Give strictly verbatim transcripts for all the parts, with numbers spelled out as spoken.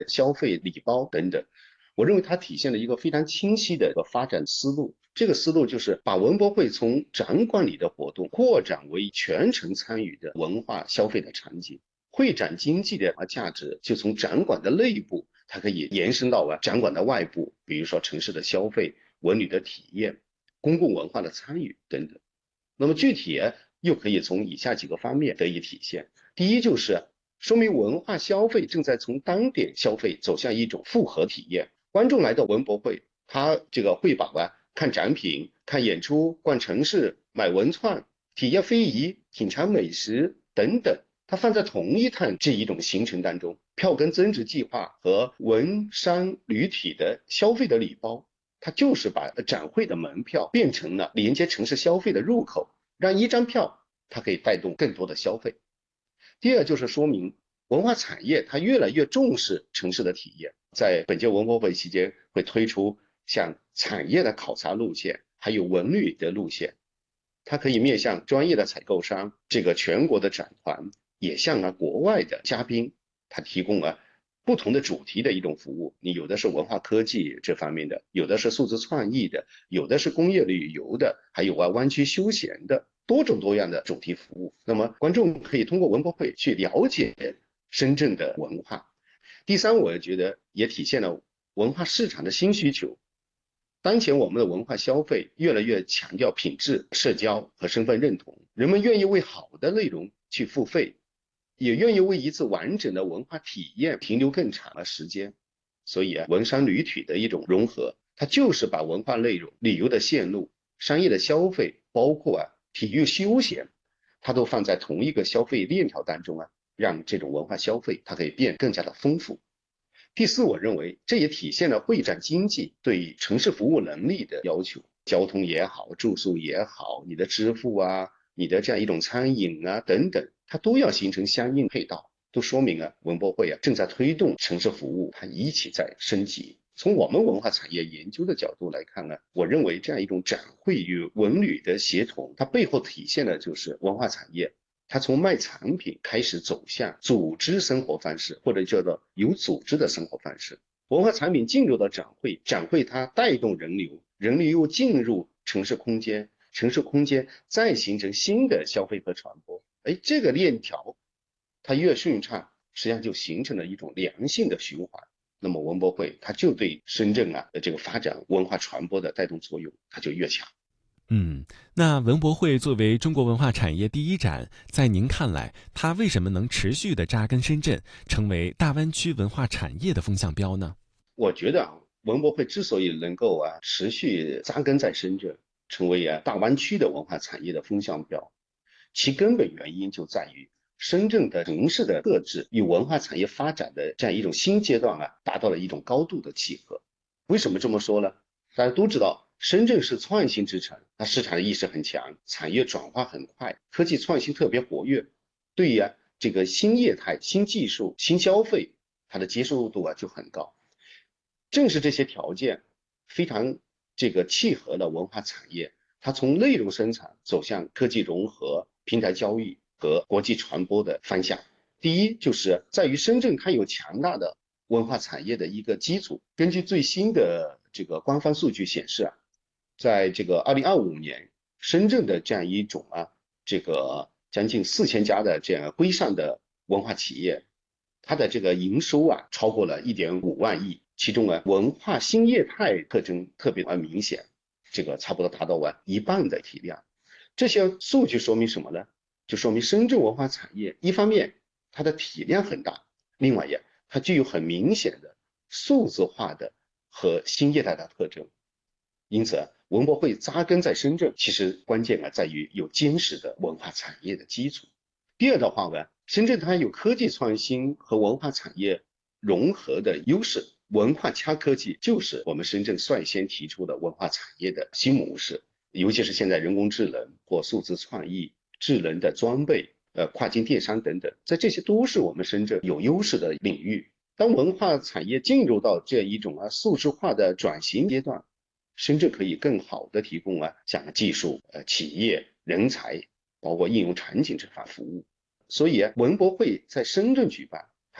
消费礼包等等。我认为它体现了一个非常清晰的一个发展思路。这个思路就是把文博会从展馆里的活动扩展为全程参与的文化消费的场景。会展经济的价值就从展馆的内部，它可以延伸到啊展馆的外部，比如说城市的消费、文旅的体验、公共文化的参与等等。那么具体又可以从以下几个方面得以体现。第一，就是说明文化消费正在从单点消费走向一种复合体验。观众来到文博会，他这个会把啊看展品、看演出、逛城市、买文创、体验非遗、品尝美食等等，它放在同一趟这一种行程当中。票根增值计划和文商旅体的消费的礼包，它就是把展会的门票变成了连接城市消费的入口，让一张票它可以带动更多的消费。第二，就是说明文化产业它越来越重视城市的体验，在本届文博会期间会推出像产业的考察路线，还有文旅的路线，它可以面向专业的采购商，这个全国的展团，也向啊国外的嘉宾，它提供了不同的主题的一种服务。你有的是文化科技这方面的，有的是数字创意的，有的是工业旅游的，还有啊湾区休闲的，多种多样的主题服务。那么观众可以通过文博会去了解深圳的文化。第三，我觉得也体现了文化市场的新需求。当前我们的文化消费越来越强调品质、社交和身份认同，人们愿意为好的内容去付费，也愿意为一次完整的文化体验停留更长的时间。所以啊，文商旅体的一种融合，它就是把文化内容、旅游的线路、商业的消费，包括啊体育休闲，它都放在同一个消费链条当中啊，让这种文化消费它可以变更加的丰富。第四，我认为这也体现了会展经济对城市服务能力的要求，交通也好，住宿也好，你的支付啊，你的这样一种餐饮啊等等，它都要形成相应配套，都说明啊文博会啊正在推动城市服务它一起在升级。从我们文化产业研究的角度来看呢，我认为这样一种展会与文旅的协同，它背后体现的就是文化产业它从卖产品开始走向组织生活方式，或者叫做有组织的生活方式。文化产品进入到展会，展会它带动人流，人流又进入城市空间，城市空间再形成新的消费和传播。哎，这个链条它越顺畅，实际上就形成了一种良性的循环。那么文博会它就对深圳啊的这个发展文化传播的带动作用，它就越强。 嗯，那文博会作为中国文化产业第一展，在您看来，它为什么能持续的扎根深圳，成为大湾区文化产业的风向标呢？ 我觉得啊，文博会之所以能够啊持续扎根在深圳，成为啊大湾区的文化产业的风向标，其根本原因就在于深圳的城市的特质与文化产业发展的这样一种新阶段啊，达到了一种高度的契合。为什么这么说呢？大家都知道，深圳是创新之城，它市场的意识很强，产业转化很快，科技创新特别活跃，对于啊这个新业态、新技术、新消费，它的接受度啊就很高。正是这些条件非常这个契合了文化产业，它从内容生产走向科技融合、平台交易和国际传播的方向。第一，就是在于深圳它有强大的文化产业的一个基础。根据最新的这个官方数据显示啊，在这个二零二五年，深圳的这样一种啊，这个将近四千家的这样规上的文化企业，它的这个营收啊超过了一点五万亿，其中啊文化新业态特征特别明显，这个差不多达到完一半的体量。这些数据说明什么呢？就说明深圳文化产业一方面它的体量很大，另外呀它具有很明显的数字化的和新业态的特征。因此，文博会扎根在深圳，其实关键啊在于有坚实的文化产业的基础。第二的话呢，深圳它有科技创新和文化产业融合的优势，文化加科技就是我们深圳率先提出的文化产业的新模式，尤其是现在人工智能或数字创意、智能的装备、呃跨境电商等等，在这些都是我们深圳有优势的领域。当文化产业进入到这一种啊数字化的转型阶段，深圳可以更好的提供啊像技术、呃企业、人才，包括应用场景这方服务。所以啊，文博会在深圳举办，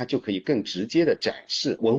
它就可以更直接的展示文